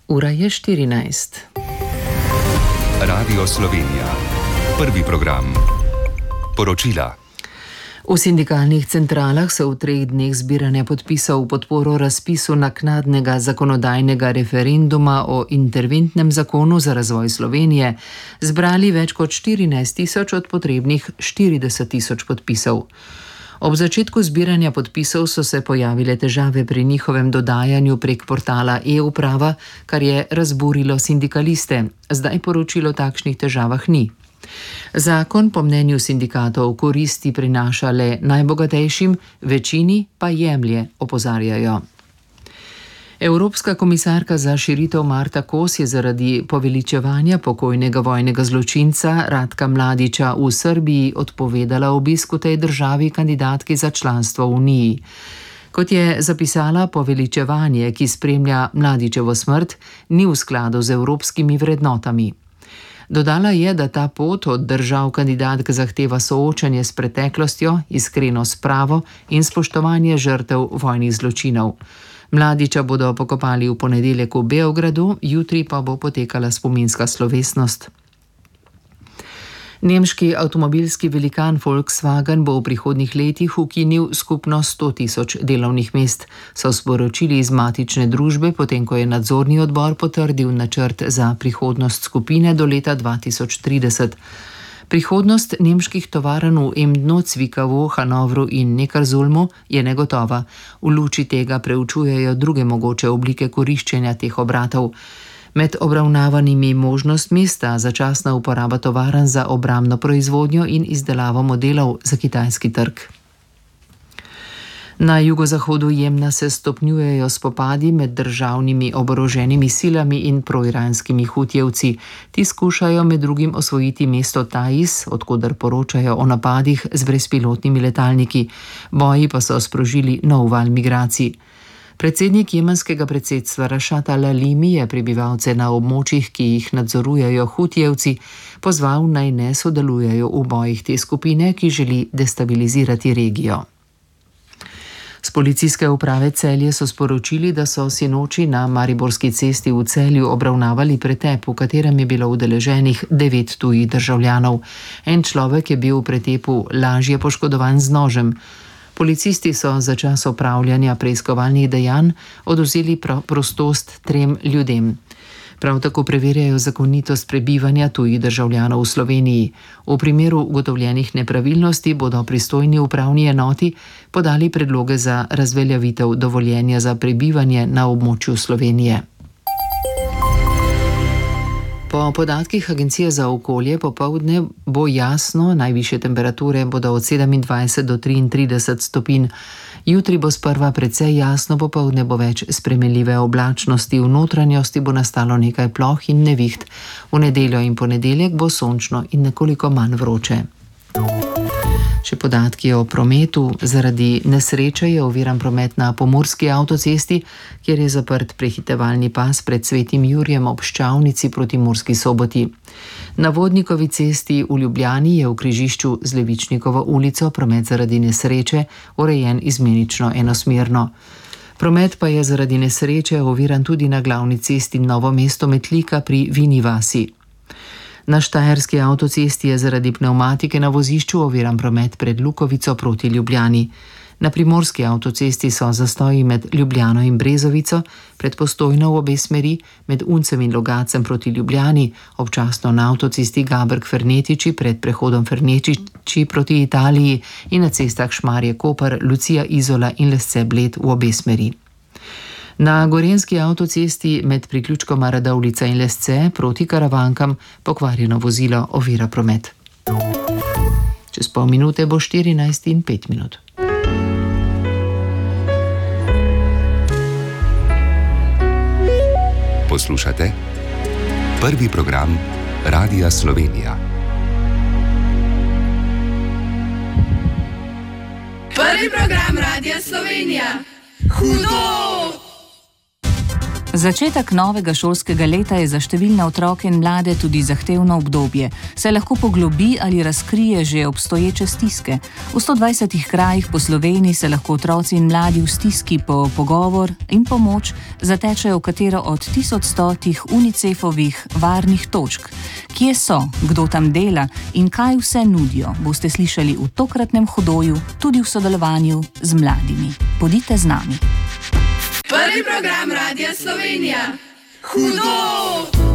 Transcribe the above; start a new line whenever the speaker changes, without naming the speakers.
Ura je 14.
Radio Slovenija. Prvi program. Poročila.
V sindikalnih centralah so v 3 dneh zbiranja podpisov v podporo razpisu naknadnega zakonodajnega referenduma o interventnem zakonu za razvoj Slovenije zbrali več kot 14.000 od potrebnih 40.000 podpisov. Ob začetku zbiranja podpisov so se pojavile težave pri njihovem dodajanju prek portala e-uprava, kar je razburilo sindikaliste. Zdaj poročilo o takšnih težavah ni. Zakon po mnenju sindikatov koristi prinaša le najbogatejšim, večini pa jemlje, opozarjajo. Evropska komisarka za širitev Marta Kos je zaradi poveličevanja pokojnega vojnega zločinca Ratka Mladića v Srbiji odpovedala obisk v tej državi kandidatki za članstvo v Uniji. Kot je zapisala, poveličevanje, ki spremlja Mladićevo smrt, ni v skladu z evropskimi vrednotami. Dodala je, da ta pot od držav kandidatk zahteva soočanje s preteklostjo, iskreno spravo in spoštovanje žrtev vojnih zločinov. Mladića bodo pokopali v ponedeljek v Beogradu, jutri pa bo potekala spominska slovesnost. Nemški avtomobilski velikan Volkswagen bo v prihodnjih letih ukinil skupno 100.000 delovnih mest, so sporočili iz matične družbe, potem ko je nadzorni odbor potrdil načrt za prihodnost skupine do leta 2030. Prihodnost nemških tovarn v Emdnu, Cvikavu, Hanovru in Neckarsulmu je negotova. V luči tega preučujejo druge mogoče oblike koriščenja teh obratov. Med obravnavanimi možnostmi sta začasna uporaba tovarn za obrambno proizvodnjo in izdelavo modelov za kitajski trg. Na jugozahodu Jemna se stopnjujejo spopadi med državnimi oboroženimi silami in proiranskimi hutijevci. Ti skušajo med drugim osvojiti mesto Taiz, odkudar poročajo o napadih z brezpilotnimi letalniki. Boji pa so sprožili nov val migracij. Predsednik jemenskega predsedstva Rašad al-Alimi je prebivalce na območjih, ki jih nadzorujejo hutijevci, pozval naj ne sodelujejo v bojih te skupine, ki želi destabilizirati regijo. Z policijske uprave Celje so sporočili, da so sinoči na Mariborski cesti v Celju obravnavali pretep, v katerem je bilo udeleženih 9 tujih državljanov. En človek je bil v pretepu lažje poškodovan z nožem. Policisti so za čas opravljanja preiskovalnih dejanj odvzeli prostost 3 ljudem. Prav tako preverjajo zakonitost prebivanja tujih državljanov v Sloveniji. V primeru ugotovljenih nepravilnosti bodo pristojni upravni enoti podali predloge za razveljavitev dovoljenja za prebivanje na območju Slovenije. Po podatkih Agencije za okolje popoldne bo jasno, najvišje temperature bodo od 27 do 33 stopinj. Jutri bo sprva precej jasno, popoldne bo več spremenljive oblačnosti, v notranjosti bo nastalo nekaj ploh in neviht. V nedeljo in ponedeljek bo sončno in nekoliko manj vroče. Še podatki o prometu. Zaradi nesreče je oviran promet na Pomurski avtocesti, kjer je zaprt prehitevalni pas pred Svetim Jurjem ob Ščavnici proti Murski Soboti. Na Vodnikovi cesti v Ljubljani je v križišču z Levičnikovo ulico promet zaradi nesreče urejen izmenično enosmerno. Promet pa je zaradi nesreče oviran tudi na glavni cesti Novo mesto-Metlika pri Vini vasi. Na Štajerski avtocesti je zaradi pnevmatike na vozišču oviran promet pred Lukovico proti Ljubljani. Na Primorski avtocesti so zastoji med Ljubljano in Brezovico, pred Postojno v obe smeri, med Uncem in Logacem proti Ljubljani, občasno na avtocesti Gaberg-Fernetiči pred prehodom Fernetiči proti Italiji in na cestah Šmarje-Koper, Lucija-Izola in Lesce-Bled v obe smeri. Na Gorenjski avtocesti med priključkoma Radovljica in Lesce proti Karavankam pokvarjeno vozilo ovira promet. Čez pol minute bo 14 in 5 minut.
Poslušate prvi program Radia Slovenija.
Prvi program Radia Slovenija. Hudo! Začetek novega šolskega leta je za številne otroke in mlade tudi zahtevno obdobje, saj lahko poglobi ali razkrije že obstoječe stiske. V 120 krajih po Sloveniji se lahko otroci in mladi v stiski po pogovor in pomoč zatečejo v katero od 1100 UNICEF-ovih varnih točk. Kje so, kdo tam dela in kaj vse nudijo, boste slišali v tokratnem Hudoju, tudi v sodelovanju z mladimi. Bodite z nami.
Prvi program Radia Slovenija. Hudo!